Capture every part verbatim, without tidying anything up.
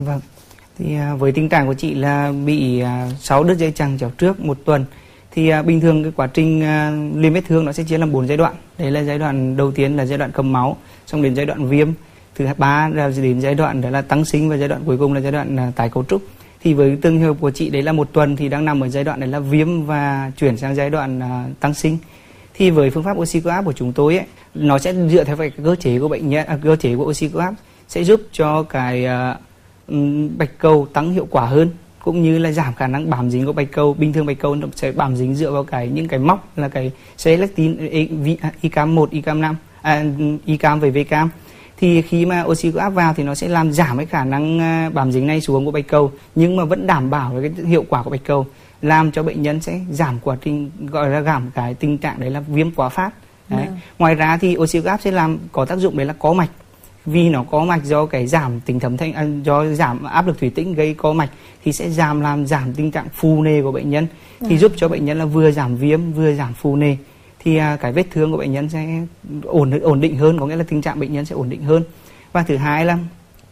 Vâng, thì à, với tình trạng của chị là bị à, sáu đứt dây chằng chéo trước một tuần. Thì à, bình thường cái quá trình à, liêm vết thương nó sẽ chia làm bốn giai đoạn. Đấy là giai đoạn đầu tiên là giai đoạn cầm máu, xong đến giai đoạn viêm, thứ ba là đến giai đoạn đó là tăng sinh, và giai đoạn cuối cùng là giai đoạn à, tái cấu trúc. Thì với trường hợp của chị đấy là một tuần thì đang nằm ở giai đoạn đấy là viêm và chuyển sang giai đoạn à, tăng sinh. Thì với phương pháp oxy cao áp của chúng tôi ấy, nó sẽ dựa theo cái cơ chế của bệnh nhân, à, cơ chế của oxy cao áp sẽ giúp cho cái à, bạch cầu tăng hiệu quả hơn, cũng như là giảm khả năng bám dính của bạch cầu. Bình thường bạch cầu nó sẽ bám dính dựa vào cái những cái móc là cái selectin, i cam một, i cam năm, à, i cam với v cam. Thì khi mà oxy cao áp vào thì nó sẽ làm giảm cái khả năng bám dính này xuống của bạch cầu, nhưng mà vẫn đảm bảo cái hiệu quả của bạch cầu, làm cho bệnh nhân sẽ giảm quá trình gọi là giảm cái tình trạng đấy là viêm quá phát. Đấy. Yeah. Ngoài ra thì oxy cao áp sẽ làm có tác dụng đấy là có mạch. Vì nó có mạch, do cái giảm tính thấm thanh, à, do giảm áp lực thủy tinh gây có mạch thì sẽ giảm làm giảm tình trạng phù nề của bệnh nhân, thì giúp cho bệnh nhân là vừa giảm viêm vừa giảm phù nề, thì à, cái vết thương của bệnh nhân sẽ ổn ổn định hơn, có nghĩa là tình trạng bệnh nhân sẽ ổn định hơn. Và thứ hai là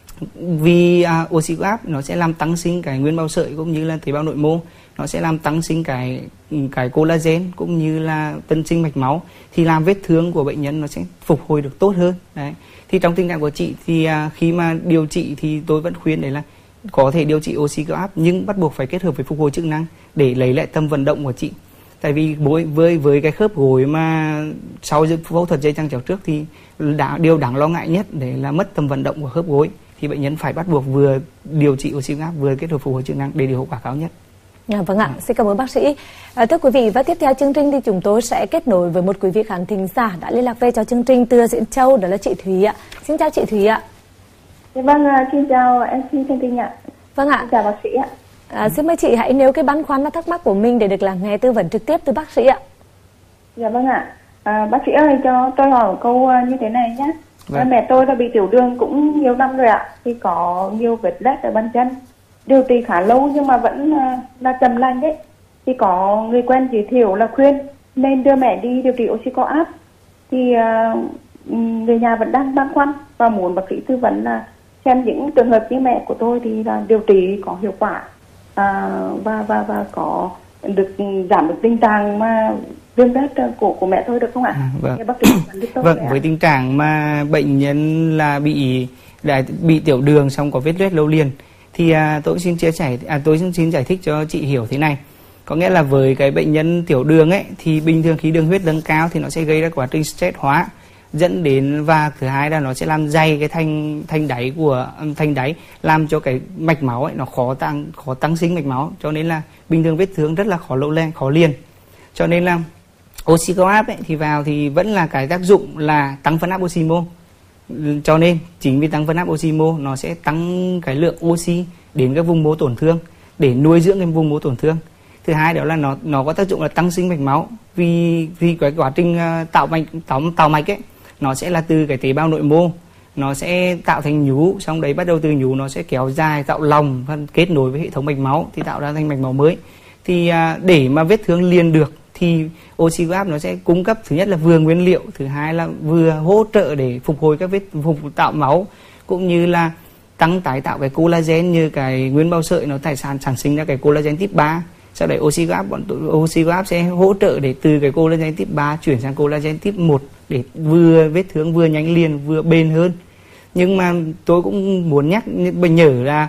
vì à, oxy cao áp nó sẽ làm tăng sinh cái nguyên bào sợi cũng như là tế bào nội mô, nó sẽ làm tăng sinh cái cái collagen cũng như là tân sinh mạch máu, thì làm vết thương của bệnh nhân nó sẽ phục hồi được tốt hơn. Đấy. Thì trong tình trạng của chị thì à, khi mà điều trị thì tôi vẫn khuyên đấy là có thể điều trị oxy cao áp, nhưng bắt buộc phải kết hợp với phục hồi chức năng để lấy lại tầm vận động của chị. Tại vì với với, với cái khớp gối mà sau phẫu thuật dây chằng chéo trước thì đã, điều đáng lo ngại nhất đấy là mất tầm vận động của khớp gối, thì bệnh nhân phải bắt buộc vừa điều trị oxy cao áp vừa kết hợp phục hồi chức năng để điều hiệu quả cao nhất. À, vâng ạ, à. Xin cảm ơn bác sĩ. À, thưa quý vị, và tiếp theo chương trình thì chúng tôi sẽ kết nối với một quý vị khán thính giả đã liên lạc về cho chương trình từ Diễn Châu, đó là chị Thúy ạ. Xin chào chị Thúy ạ. Vâng, xin chào em xin chương trình ạ. Vâng ạ. Xin chào bác sĩ ạ. À, xin mời chị hãy nêu cái băn khoăn và thắc mắc của mình để được lắng nghe tư vấn trực tiếp từ bác sĩ ạ. Dạ vâng ạ. À, bác sĩ ơi, cho tôi hỏi một câu như thế này nhé. Vâng. Mẹ tôi là bị tiểu đường cũng nhiều năm rồi ạ, thì có nhiều vết loét ở bàn chân. Điều trị khá lâu nhưng mà vẫn là chậm lành đấy. Thì có người quen giới thiệu là khuyên nên đưa mẹ đi điều trị oxy cao áp. Thì uh, người nhà vẫn đang băn khoăn và muốn bác sĩ tư vấn là xem những trường hợp như mẹ của tôi thì là điều trị có hiệu quả à, và và và có được giảm được tình trạng mà viêm loét của của mẹ tôi được không ạ? À, vâng. Bác sĩ vâng, với ạ. Tình trạng mà bệnh nhân là bị đã bị tiểu đường xong có vết loét lâu liền thì à, tôi xin chia sẻ à, tôi xin giải thích cho chị hiểu thế này. Có nghĩa là với cái bệnh nhân tiểu đường ấy thì bình thường khi đường huyết dâng cao thì nó sẽ gây ra quá trình stress hóa, dẫn đến, và thứ hai là nó sẽ làm dày cái thanh thanh đáy của thanh đáy, làm cho cái mạch máu ấy nó khó tăng khó tăng sinh mạch máu, cho nên là bình thường vết thương rất là khó lâu lên khó liền. Cho nên là oxy cao áp ấy thì vào thì vẫn là cái tác dụng là tăng phân áp oxy mô. Cho nên chính vì tăng phân áp oxy mô nó sẽ tăng cái lượng oxy đến các vùng mô tổn thương để nuôi dưỡng cái vùng mô tổn thương. Thứ hai đó là nó nó có tác dụng là tăng sinh mạch máu, vì vì cái quá trình tạo mạch tạo, tạo mạch ấy nó sẽ là từ cái tế bào nội mô, nó sẽ tạo thành nhú, xong đấy bắt đầu từ nhú nó sẽ kéo dài tạo lòng và kết nối với hệ thống mạch máu thì tạo ra thành mạch máu mới. Thì để mà vết thương liền được thì oxy cao áp nó sẽ cung cấp thứ nhất là vừa nguyên liệu, thứ hai là vừa hỗ trợ để phục hồi các vết phục tạo máu, cũng như là tăng tái tạo cái collagen, như cái nguyên bào sợi nó tài sản sản sinh ra cái collagen type ba. Sau đấy oxy cao áp bọn oxy cao áp sẽ hỗ trợ để từ cái collagen type ba chuyển sang collagen type một để vừa vết thương vừa nhanh liền vừa bền hơn. Nhưng mà tôi cũng muốn nhắc bệnh nhớ là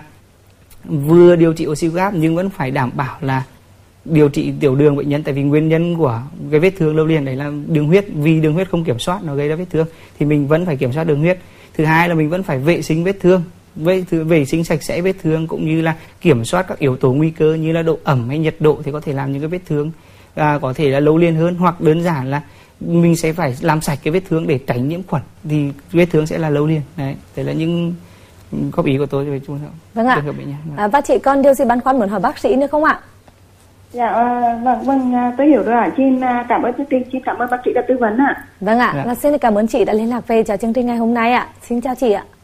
vừa điều trị oxy cao áp nhưng vẫn phải đảm bảo là điều trị tiểu đường bệnh nhân, tại vì nguyên nhân của cái vết thương lâu liền đấy là đường huyết, vì đường huyết không kiểm soát nó gây ra vết thương thì mình vẫn phải kiểm soát đường huyết. Thứ hai là mình vẫn phải vệ sinh vết thương, vệ, vệ sinh sạch sẽ vết thương, cũng như là kiểm soát các yếu tố nguy cơ như là độ ẩm hay nhiệt độ thì có thể làm những cái vết thương à, có thể là lâu liền hơn, hoặc đơn giản là mình sẽ phải làm sạch cái vết thương để tránh nhiễm khuẩn thì vết thương sẽ là lâu liền. Đấy, đấy là những góp ý của tôi về trường hợp. Vâng ạ. À, và chị còn điều gì băn khoăn muốn hỏi bác sĩ nữa không ạ? Dạ vâng vâng tôi hiểu rồi ạ. Xin cảm ơn chương trình, xin cảm ơn bác sĩ đã tư vấn ạ. Vâng ạ. Dạ. Và xin cảm ơn chị đã liên lạc về cho chương trình ngày hôm nay ạ. Xin chào chị ạ.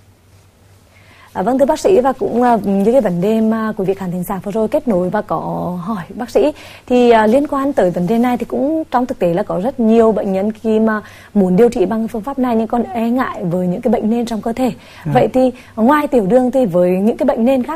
À, vâng thưa bác sĩ, và cũng uh, như cái vấn đề mà quý vị khán thính giả vừa rồi kết nối và có hỏi bác sĩ thì uh, liên quan tới vấn đề này thì cũng trong thực tế là có rất nhiều bệnh nhân khi mà muốn điều trị bằng phương pháp này nhưng còn e ngại với những cái bệnh nền trong cơ thể. À. Vậy thì ngoài tiểu đường thì với những cái bệnh nền khác